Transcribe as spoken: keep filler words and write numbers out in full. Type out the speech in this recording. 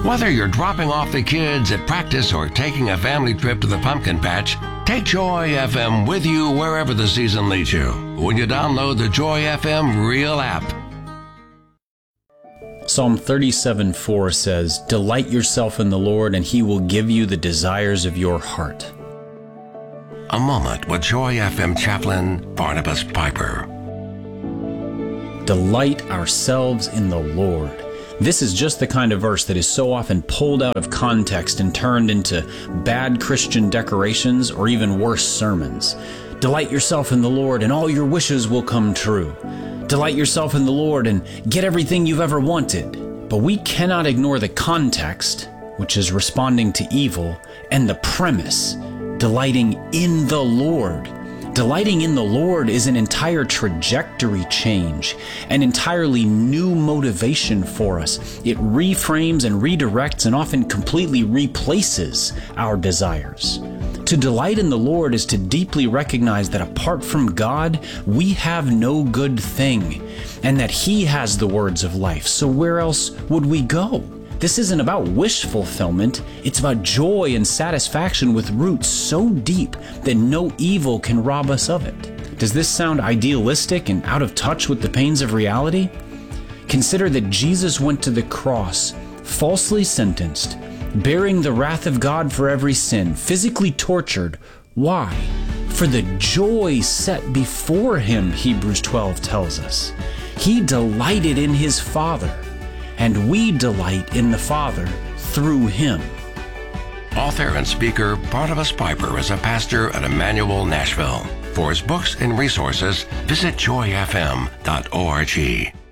Whether you're dropping off the kids at practice or taking a family trip to the pumpkin patch, take Joy F M with you wherever the season leads you when you download the Joy F M Real app. Psalm thirty-seven four says, "Delight yourself in the Lord, and He will give you the desires of your heart." A moment with Joy F M chaplain Barnabas Piper. Delight ourselves in the Lord. This is just the kind of verse that is so often pulled out of context and turned into bad Christian decorations or even worse sermons. Delight yourself in the Lord and all your wishes will come true. Delight yourself in the Lord and get everything you've ever wanted. But we cannot ignore the context, which is responding to evil, and the premise, delighting in the Lord. Delighting in the Lord is an entire trajectory change, an entirely new motivation for us. It reframes and redirects and often completely replaces our desires. To delight in the Lord is to deeply recognize that apart from God, we have no good thing, and that He has the words of life. So where else would we go? This isn't about wish fulfillment, it's about joy and satisfaction with roots so deep that no evil can rob us of it. Does this sound idealistic and out of touch with the pains of reality? Consider that Jesus went to the cross, falsely sentenced, bearing the wrath of God for every sin, physically tortured. Why? For the joy set before Him, Hebrews twelve tells us. He delighted in His Father, and we delight in the Father through Him. Author and speaker Barnabas Piper is a pastor at Emmanuel, Nashville. For his books and resources, visit joy f m dot org.